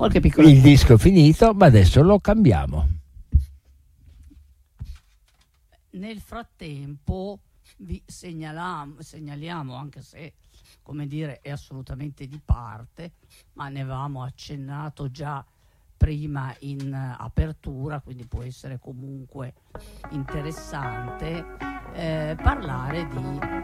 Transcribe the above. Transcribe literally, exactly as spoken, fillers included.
qualche piccola il disco è finito, ma adesso lo cambiamo. Nel frattempo vi segnaliamo, segnaliamo, anche se come dire è assolutamente di parte, ma ne avevamo accennato già prima in apertura, quindi può essere comunque interessante eh, parlare di